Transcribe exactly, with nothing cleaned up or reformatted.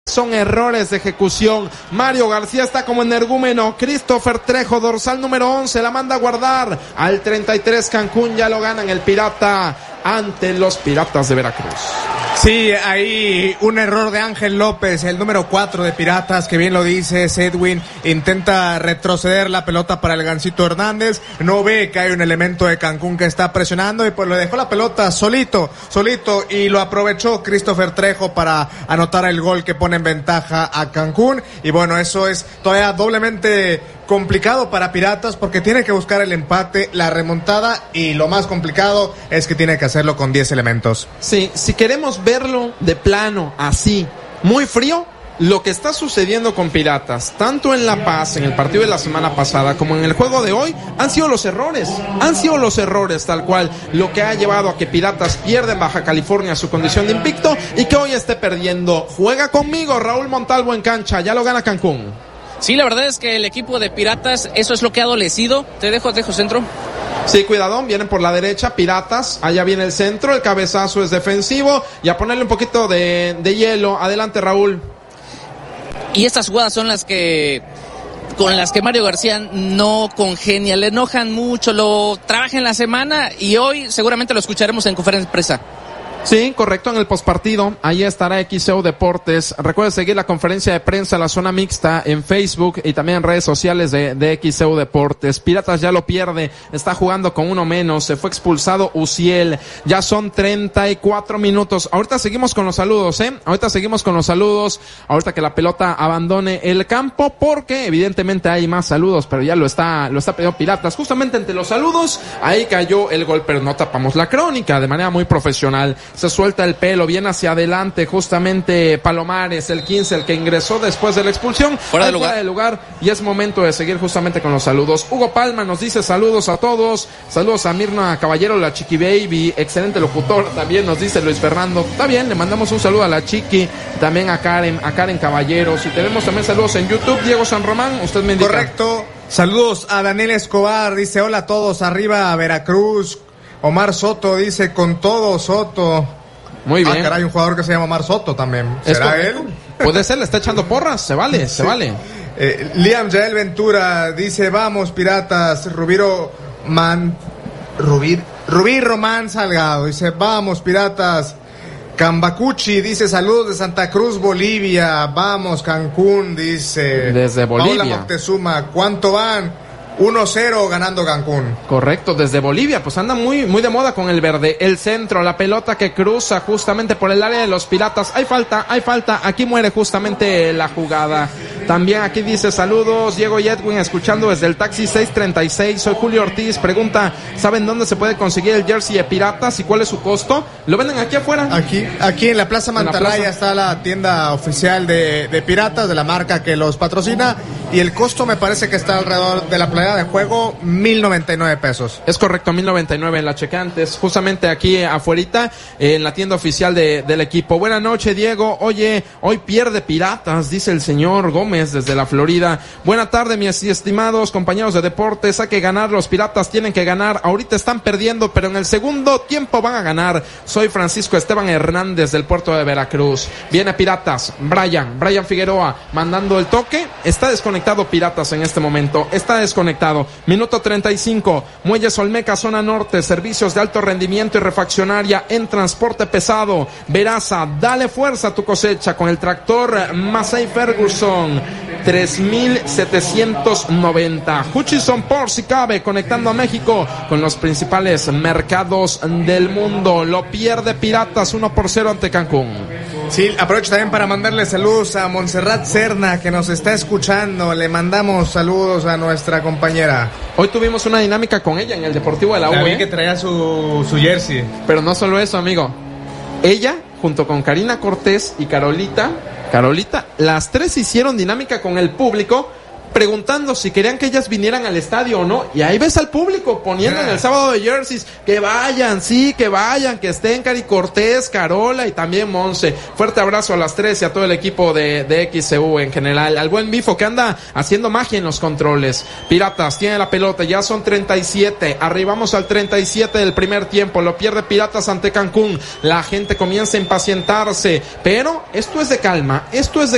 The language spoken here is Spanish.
son errores de ejecución. Mario García está como energúmeno. Christopher Trejo, dorsal número once, la manda a guardar. Al treinta y tres Cancún ya lo ganan el Pirata ante los Piratas de Veracruz. Sí, ahí un error de Ángel López, el número cuatro de Piratas, que bien lo dice Edwin, intenta retroceder la pelota para el Gancito Hernández, no ve que hay un elemento de Cancún que está presionando y pues le dejó la pelota solito, solito y lo aprovechó Christopher Trejo para anotar el gol que pone en ventaja a Cancún y bueno, eso es todavía doblemente complicado para Piratas porque tiene que buscar el empate, la remontada y lo más complicado es que tiene que hacerlo con diez elementos. Sí, si queremos verlo de plano, así, muy frío, lo que está sucediendo con Piratas, tanto en La Paz, en el partido de la semana pasada, como en el juego de hoy, han sido los errores, han sido los errores tal cual, lo que ha llevado a que Piratas pierda en Baja California su condición de invicto y que hoy esté perdiendo. Juega conmigo, Raúl Montalvo en cancha, ya lo gana Cancún. Sí, la verdad es que el equipo de Piratas, eso es lo que ha adolecido. Te dejo, te dejo centro. Sí, cuidadón, vienen por la derecha, Piratas, allá viene el centro, el cabezazo es defensivo y a ponerle un poquito de, de hielo. Adelante, Raúl. Y estas jugadas son las que, con las que Mario García no congenia, le enojan mucho, lo trabaja en la semana y hoy seguramente lo escucharemos en conferencia de prensa. Sí, correcto, en el postpartido, ahí estará X C U Deportes. Recuerden seguir la conferencia de prensa, la zona mixta, en Facebook y también en redes sociales de, de X C U Deportes. Piratas ya lo pierde, está jugando con uno menos, se fue expulsado Uciel, ya son treinta y cuatro minutos. Ahorita seguimos con los saludos, ¿eh? Ahorita seguimos con los saludos, ahorita que la pelota abandone el campo, porque evidentemente hay más saludos, pero ya lo está, lo está pidiendo Piratas. Justamente entre los saludos, ahí cayó el gol, pero no tapamos la crónica de manera muy profesional. Se suelta el pelo, viene hacia adelante justamente Palomares, el quince, el que ingresó después de la expulsión. Fuera de lugar. Fuera de lugar y es momento de seguir justamente con los saludos. Hugo Palma nos dice saludos a todos, saludos a Mirna Caballero, la Chiqui Baby, excelente locutor, también nos dice Luis Fernando. Está bien, le mandamos un saludo a la Chiqui, también a Karen, a Karen Caballeros y tenemos también saludos en YouTube. Diego San Román, usted me indica. Correcto, saludos a Daniel Escobar, dice hola a todos, arriba Veracruz. Omar Soto dice con todo Soto. Muy bien. Ah, caray, un jugador que se llama Omar Soto también. ¿Será él? Puede ser, le está echando porras, se vale, se sí. vale. Eh, Liam Jael Ventura dice vamos Piratas. Rubiro Man Rubir Rubí Román Salgado dice vamos Piratas. Cambacuchi dice saludos de Santa Cruz, Bolivia. Vamos Cancún, dice. Desde Bolivia. Paula Moctezuma, ¿cuánto van? uno cero ganando Cancún. Correcto, desde Bolivia, pues anda muy muy de moda con el verde. El centro, la pelota que cruza justamente por el área de los Piratas. Hay falta, hay falta, aquí muere justamente la jugada. También aquí dice saludos, Diego y Edwin, escuchando desde el taxi seis treinta y seis. Soy Julio Ortiz, pregunta, ¿saben dónde se puede conseguir el jersey de Piratas y cuál es su costo? ¿Lo venden aquí afuera? Aquí, aquí en la Plaza Mantarraya está la tienda oficial de, de Piratas, de la marca que los patrocina, y el costo me parece que está alrededor de la playa de juego, mil noventa y nueve pesos. Es correcto, mil noventa y nueve en la checantes, justamente aquí afuerita, en la tienda oficial de, del equipo. Buenas noches, Diego. Oye, hoy pierde Piratas, dice el señor Gómez desde la Florida. Buena tarde, mis estimados compañeros de deportes. Hay que ganar, los Piratas tienen que ganar. Ahorita están perdiendo, pero en el segundo tiempo van a ganar. Soy Francisco Esteban Hernández del puerto de Veracruz. Viene Piratas, Brian, Brian Figueroa mandando el toque. Está desconectado Piratas en este momento, está desconectado. Minuto treinta y cinco, Muelles Olmeca, zona norte, servicios de alto rendimiento y refaccionaria en transporte pesado. Veraza, dale fuerza a tu cosecha con el tractor Massey Ferguson, tres mil setecientos noventa. Hutchison por si cabe, conectando a México con los principales mercados del mundo. Lo pierde Piratas uno por cero ante Cancún. Sí, aprovecho también para mandarle saludos a Montserrat Serna, que nos está escuchando. Le mandamos saludos a nuestra compañera. Hoy tuvimos una dinámica con ella en el Deportivo de la U. También ¿eh? que traía su, su jersey. Pero no solo eso, amigo. Ella, junto con Karina Cortés y Carolita, Carolita, las tres hicieron dinámica con el público, preguntando si querían que ellas vinieran al estadio o no, y ahí ves al público poniendo en el sábado de jerseys, que vayan, sí, que vayan, que estén Cari Cortés, Carola y también Monse. Fuerte abrazo a las tres y a todo el equipo de, de X C U en general, al buen Bifo que anda haciendo magia en los controles. Piratas tiene la pelota, ya son treinta y siete, arribamos al treinta y siete del primer tiempo, lo pierde Piratas ante Cancún, la gente comienza a impacientarse, pero esto es de calma, esto es de